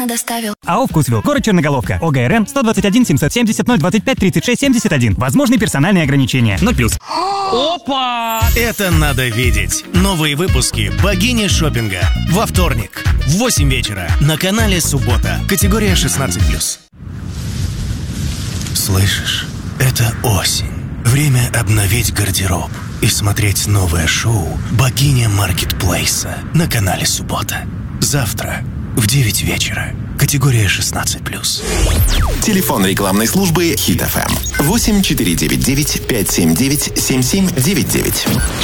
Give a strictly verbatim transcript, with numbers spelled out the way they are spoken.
вкусно доставил. АО «Вкусвилл», город Черноголовка, ОГРН сто двадцать один семьсот семьдесят ноль двадцать пять тридцать шесть семьдесят один. Возможны персональные ограничения. ноль плюс. Опа! Это надо видеть. Новые выпуски «Богини шопинга» во вторник в восемь вечера на канале «Суббота». Категория шестнадцать плюс. Слышишь? Это осень. Время обновить гардероб и смотреть новое шоу «Богиня маркетплейса» на канале «Суббота». Завтра в девять вечера. Категория шестнадцать плюс. Телефон рекламной службы Хит эф эм восемь четыре девять девять пять семь девять семь семь девять девять.